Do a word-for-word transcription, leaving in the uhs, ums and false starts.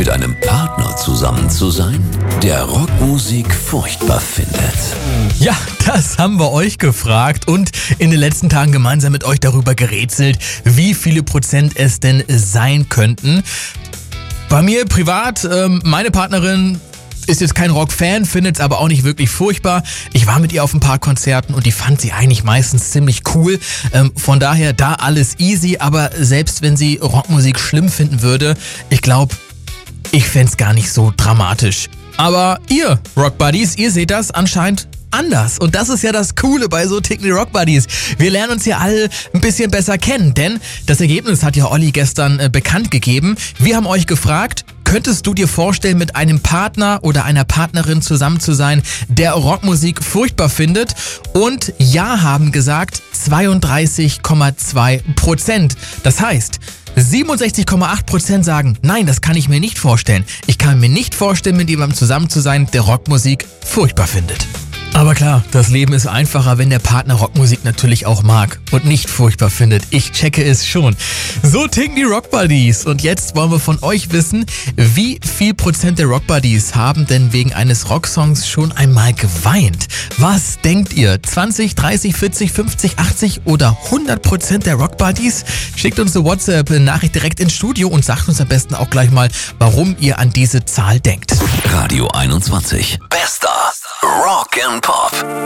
mit einem Partner zusammen zu sein, der Rockmusik furchtbar findet? Ja, das haben wir euch gefragt und in den letzten Tagen gemeinsam mit euch darüber gerätselt, wie viele Prozent es denn sein könnten. Bei mir privat, ähm, meine Partnerin ist jetzt kein Rock-Fan, findet es aber auch nicht wirklich furchtbar. Ich war mit ihr auf ein paar Konzerten und die fand sie eigentlich meistens ziemlich cool. Ähm, von daher da alles easy, aber selbst wenn sie Rockmusik schlimm finden würde, ich glaube, ich fände es gar nicht so dramatisch. Aber ihr, Rock Buddies, ihr seht das anscheinend anders. Und das ist ja das Coole bei so ticken die Rock Buddies. Wir lernen uns hier alle ein bisschen besser kennen, denn das Ergebnis hat ja Olli gestern äh, bekannt gegeben. Wir haben euch gefragt, könntest du dir vorstellen, mit einem Partner oder einer Partnerin zusammen zu sein, der Rockmusik furchtbar findet? Und ja haben gesagt zweiunddreißig Komma zwei Prozent. Das heißt, siebenundsechzig Komma acht Prozent sagen, nein, das kann ich mir nicht vorstellen. Ich kann mir nicht vorstellen, mit jemandem zusammen zu sein, der Rockmusik furchtbar findet. Aber klar, das Leben ist einfacher, wenn der Partner Rockmusik natürlich auch mag und nicht furchtbar findet. Ich checke es schon. So ticken die Rock Buddies. Und jetzt wollen wir von euch wissen, wie viel Prozent der Rock Buddies haben denn wegen eines Rocksongs schon einmal geweint? Was denkt ihr? zwanzig, dreißig, vierzig, fünfzig, achtzig oder hundert Prozent der Rock Buddies? Schickt uns eine WhatsApp-Nachricht direkt ins Studio und sagt uns am besten auch gleich mal, warum ihr an diese Zahl denkt. Radio einundzwanzig. Bester Rock and Pop.